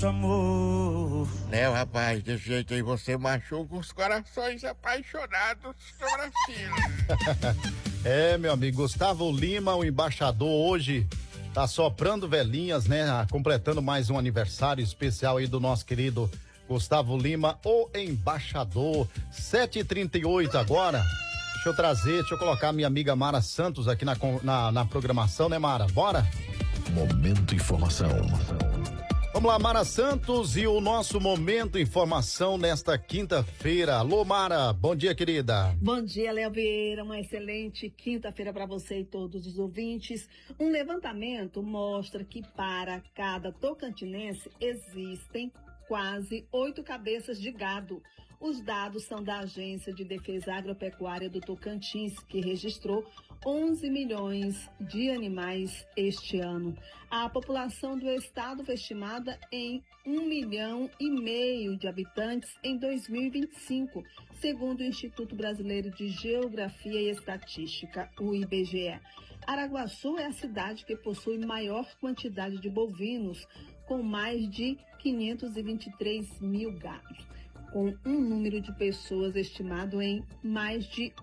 nosso amor. Né, rapaz, desse jeito aí você machuca os corações apaixonados do Brasil. É, meu amigo, Gustavo Lima, o embaixador, hoje tá soprando velhinhas, né? Completando mais um aniversário especial aí do nosso querido Gustavo Lima, o embaixador. 7h38 agora. Deixa eu colocar a minha amiga Mara Santos aqui na programação, né, Mara? Bora? Momento Informação. Vamos lá, Mara Santos, e o nosso Momento Informação nesta quinta-feira. Alô, Mara, bom dia, querida. Bom dia, Léo Vieira, uma excelente quinta-feira para você e todos os ouvintes. Um levantamento mostra que para cada tocantinense existem quase 8 cabeças de gado. Os dados são da Agência de Defesa Agropecuária do Tocantins, que registrou 11 milhões de animais este ano. A população do estado foi estimada em 1,5 milhão de habitantes em 2025, segundo o Instituto Brasileiro de Geografia e Estatística, o IBGE. Araguaçu é a cidade que possui maior quantidade de bovinos, com mais de 523 mil gados, com um número de pessoas estimado em mais de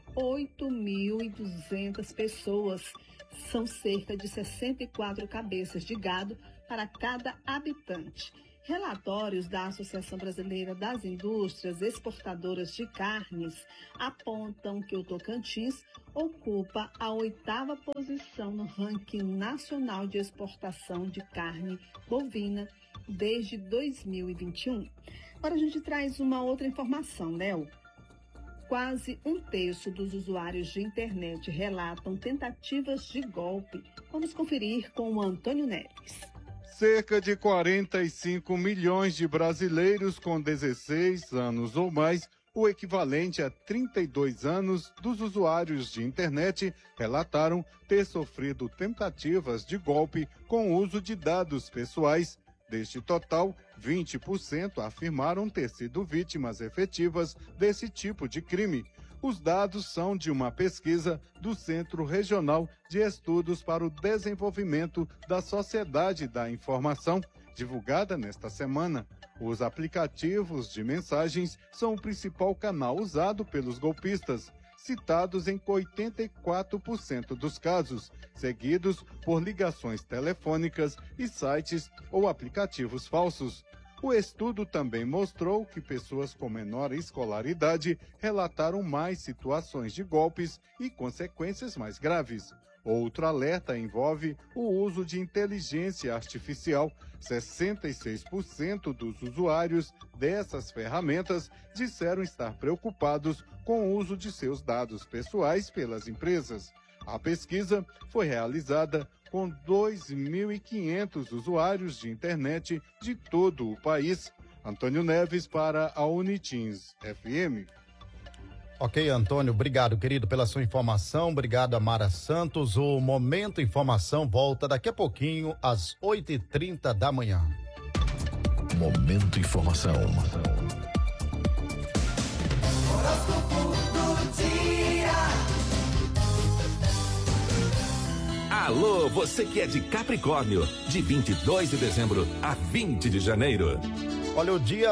8.200 pessoas. São cerca de 64 cabeças de gado para cada habitante. Relatórios da Associação Brasileira das Indústrias Exportadoras de Carnes apontam que o Tocantins ocupa a 8ª posição no ranking nacional de exportação de carne bovina desde 2021. Agora a gente traz uma outra informação, Léo. Quase 1/3 dos usuários de internet relatam tentativas de golpe. Vamos conferir com o Antônio Neves. Cerca de 45 milhões de brasileiros com 16 anos ou mais, o equivalente a 32 anos dos usuários de internet, relataram ter sofrido tentativas de golpe com o uso de dados pessoais. Deste total, 20% afirmaram ter sido vítimas efetivas desse tipo de crime. Os dados são de uma pesquisa do Centro Regional de Estudos para o Desenvolvimento da Sociedade da Informação, divulgada nesta semana. Os aplicativos de mensagens são o principal canal usado pelos golpistas, citados em 84% dos casos, seguidos por ligações telefônicas e sites ou aplicativos falsos. O estudo também mostrou que pessoas com menor escolaridade relataram mais situações de golpes e consequências mais graves. Outro alerta envolve o uso de inteligência artificial. 66% dos usuários dessas ferramentas disseram estar preocupados com o uso de seus dados pessoais pelas empresas. A pesquisa foi realizada com 2.500 usuários de internet de todo o país. Antônio Neves para a Unitins FM. Ok, Antônio, obrigado, querido, pela sua informação. Obrigado, Amara Santos. O Momento Informação volta daqui a pouquinho, às 8h30 da manhã. Momento Informação. Horóscopo do dia. Alô, você que é de Capricórnio, de 22 de dezembro a 20 de janeiro. Olha, o dia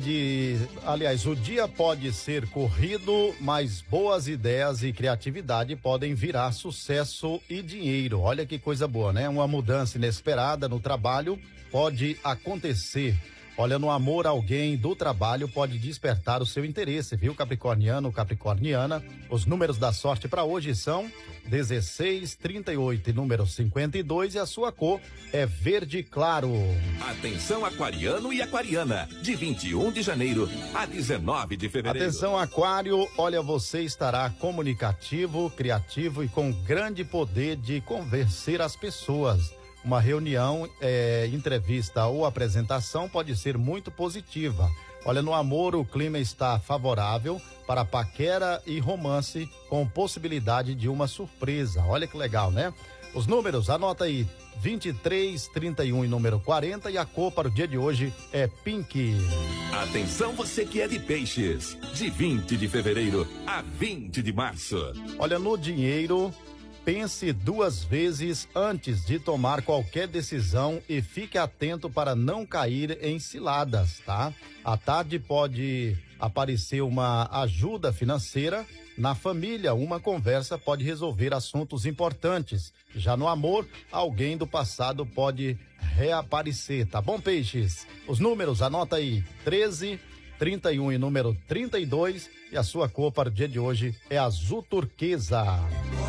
pode ser corrido, mas boas ideias e criatividade podem virar sucesso e dinheiro. Olha que coisa boa, né? Uma mudança inesperada no trabalho pode acontecer. Olha, no amor, alguém do trabalho pode despertar o seu interesse, viu, capricorniano, capricorniana? Os números da sorte para hoje são 16, 38 e número 52, e a sua cor é verde claro. Atenção, aquariano e aquariana, de 21 de janeiro a 19 de fevereiro. Atenção, aquário, olha, você estará comunicativo, criativo e com grande poder de convencer as pessoas. Uma reunião, entrevista ou apresentação pode ser muito positiva. Olha, no amor o clima está favorável para paquera e romance com possibilidade de uma surpresa. Olha que legal, né? Os números, anota aí, 23, 31 e número 40, e a cor para o dia de hoje é pink. Atenção, você que é de peixes, de 20 de fevereiro a 20 de março. Olha, no dinheiro, pense 2 vezes antes de tomar qualquer decisão e fique atento para não cair em ciladas, tá? À tarde pode aparecer uma ajuda financeira. Na família, uma conversa pode resolver assuntos importantes. Já no amor, alguém do passado pode reaparecer, tá bom, peixes? Os números, anota aí, 13, 31 e número 32, e a sua cor para o dia de hoje é azul turquesa.